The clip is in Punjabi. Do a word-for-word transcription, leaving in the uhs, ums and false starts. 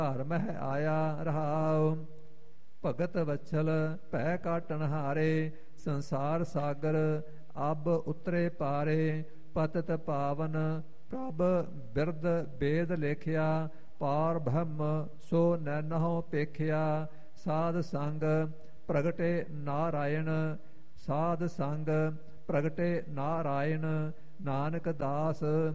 ਘਰ ਮਹਿ ਆਇਆ ਰਹਾਉ। ਭਗਤ ਵਛਲ ਭੈ ਕਾਟਨ ਹਾਰੇ, ਸੰਸਾਰ ਸਾਗਰ ਅਬ ਉਤਰੇ ਪਾਰੇ। ਪਤਿਤ ਪਾਵਨ ਪ੍ਰਭ ਬਿਰਦ ਬੇਦ ਲੇਖਿਆ, ਪਾਰ ਬ੍ਰਹਮ ਸੋ ਨੈਨਹੁ ਪੇਖਿਆ। ਸਾਧ ਸੰਗ ਪ੍ਰਗਟੇ ਨਾਰਾਇਣ, ਸਾਧ ਸੰਗ ਪ੍ਰਗਟੇ ਨਾਰਾਇਣ। ਨਾਨਕ ਦਾਸ